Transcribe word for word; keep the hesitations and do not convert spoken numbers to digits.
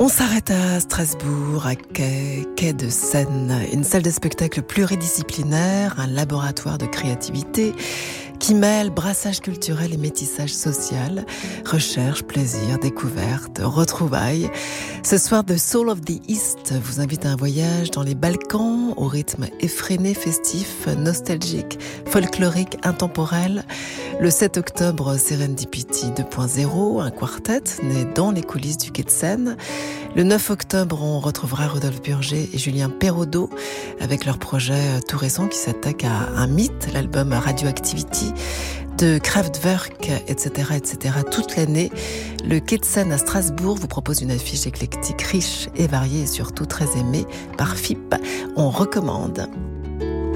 On s'arrête à Strasbourg, à Quai, Quai de Seine, une salle de spectacle pluridisciplinaire, un laboratoire de créativité qui mêle brassage culturel et métissage social, recherche, plaisir, découverte, retrouvailles. Ce soir, The Soul of the East vous invite à un voyage dans les Balkans, au rythme effréné, festif, nostalgique, folklorique, intemporel. Le sept octobre, Serendipity deux point zéro, un quartet né dans les coulisses du Quai de Seine. Le neuf octobre, on retrouvera Rodolphe Burger et Julien Perraudot avec leur projet tout récent qui s'attaque à un mythe, l'album Radioactivity de Kraftwerk, et cetera, et cetera. Toute l'année, le Quai de Seine à Strasbourg vous propose une affiche éclectique riche et variée et surtout très aimée par F I P. On recommande.